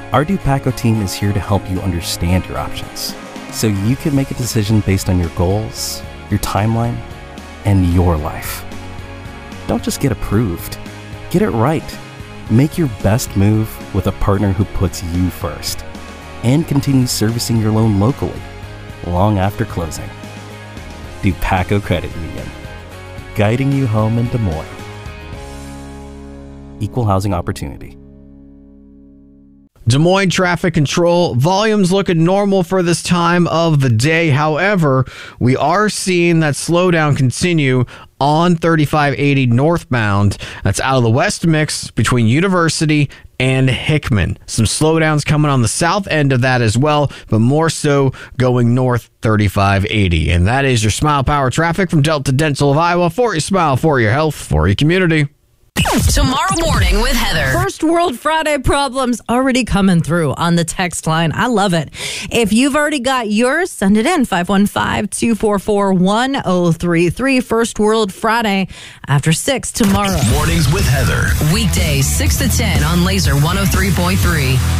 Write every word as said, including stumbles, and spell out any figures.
Our Dupaco team is here to help you understand your options, so you can make a decision based on your goals, your timeline, and your life. Don't just get approved. Get it right. Make your best move with a partner who puts you first and continues servicing your loan locally long after closing. Dupaco Credit Union, guiding you home in Des Moines. Equal housing opportunity. Des Moines traffic control. Volumes looking normal for this time of the day. However, we are seeing that slowdown continue on thirty-five eighty northbound. That's out of the west mix between University and Hickman. Some slowdowns coming on the south end of that as well, but more so going north thirty-five eighty. And that is your Smile Power traffic from Delta Dental of Iowa. For your smile, for your health, for your community. Tomorrow morning with Heather. First World Friday problems already coming through on the text line. I love it. If you've already got yours, send it in. five one five, two four four, one zero three three. First World Friday after six tomorrow. Mornings with Heather. Weekdays six to ten on Laser one oh three point three.